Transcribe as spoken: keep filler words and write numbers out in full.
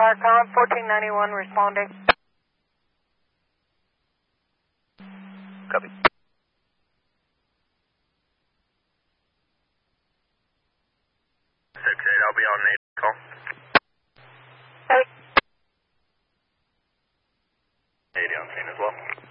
Clarkon, fourteen ninety-one responding. Copy. six eight, I'll be on eight call. Hey. eighty on scene as well.